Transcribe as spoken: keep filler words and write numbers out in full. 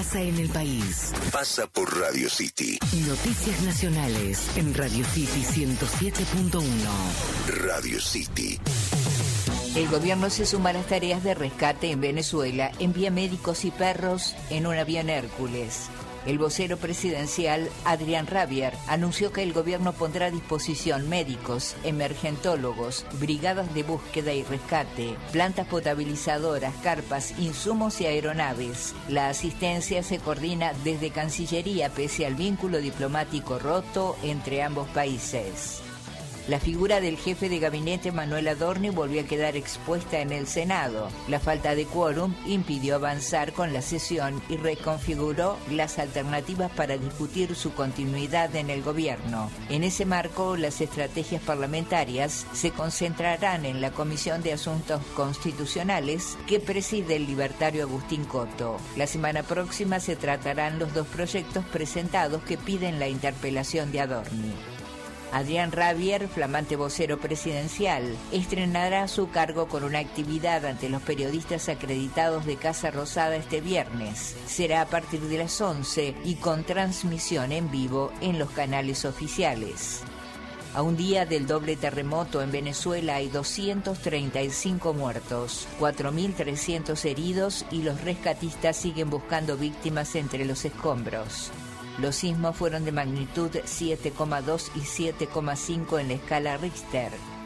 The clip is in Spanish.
pasa en el país. Pasa por Radio City. Noticias nacionales en Radio City ciento siete punto uno. Radio City. El gobierno se suma a las tareas de rescate en Venezuela. Envía médicos y perros en un avión Hércules. El vocero presidencial, Adrián Rabier, anunció que el gobierno pondrá a disposición médicos, emergentólogos, brigadas de búsqueda y rescate, plantas potabilizadoras, carpas, insumos y aeronaves. La asistencia se coordina desde Cancillería pese al vínculo diplomático roto entre ambos países. La figura del jefe de gabinete Manuel Adorni volvió a quedar expuesta en el Senado. La falta de quórum impidió avanzar con la sesión y reconfiguró las alternativas para discutir su continuidad en el gobierno. En ese marco, las estrategias parlamentarias se concentrarán en la Comisión de Asuntos Constitucionales que preside el libertario Agustín Coto. La semana próxima se tratarán los dos proyectos presentados que piden la interpelación de Adorni. Adrián Rabier, flamante vocero presidencial, estrenará su cargo con una actividad ante los periodistas acreditados de Casa Rosada este viernes. Será a partir de las once y con transmisión en vivo en los canales oficiales. A un día del doble terremoto en Venezuela hay doscientos treinta y cinco muertos, cuatro mil trescientos heridos y los rescatistas siguen buscando víctimas entre los escombros. Los sismos fueron de magnitud siete coma dos y siete coma cinco en la escala Richter.